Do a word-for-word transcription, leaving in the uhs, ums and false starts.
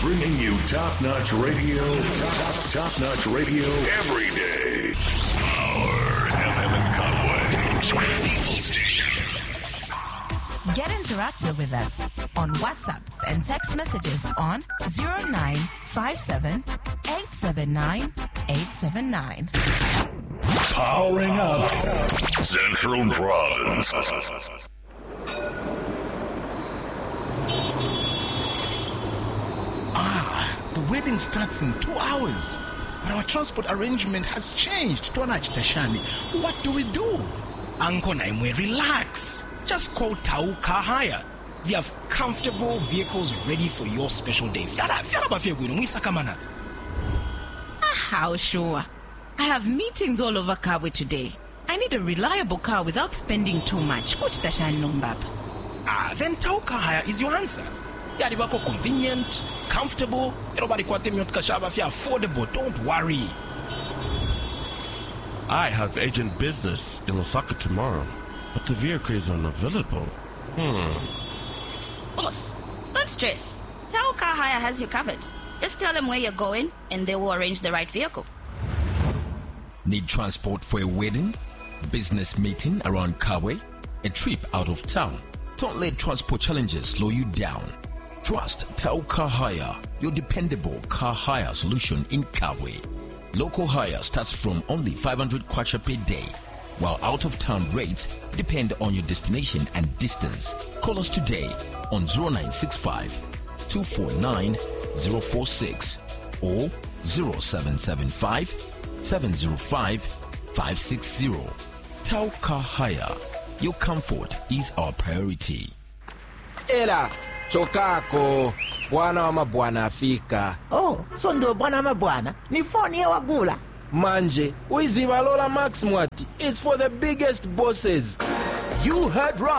Bringing you top-notch radio, top, top-notch radio every day. Power F M in Conway. People station. Get interactive with us on WhatsApp and text messages on zero nine five seven, eight seven nine, eight seven nine. Powering up Central Province. Ah, the wedding starts in two hours. But our transport arrangement has changed. Tashani, what do we do? Uncle Naimwe, relax. Just call Tau Car Hire. We have comfortable vehicles ready for your special day. How sure? I have meetings all over Kabwe today. I need a reliable car without spending too much. Ah, then Tau Car Hire is your answer. Yadibako convenient, comfortable, affordable. Don't worry. I have agent business in Osaka tomorrow, but the vehicle is unavailable. Hmm. Boss, don't stress. Tao Car Hire has you covered. Just tell them where you're going and they will arrange the right vehicle. Need transport for a wedding, business meeting around Kabwe, a trip out of town? Don't let transport challenges slow you down. Trust Tao Car Hire, your dependable car hire solution in Kabwe. Local hire starts from only five hundred kwacha per day, while out-of-town rates depend on your destination and distance. Call us today on zero nine six five, two four nine, zero four six or zero seven seven five, seven zero five, five six zero. Tao Car Hire, your comfort is our priority. Ela, chokako, bwana wa mabwana afika. Oh, so ndio bwana wa mabwana? Ni phone ya wagula. Manje, uiziva Lola Max Mwati. It's for the biggest bosses. You heard right.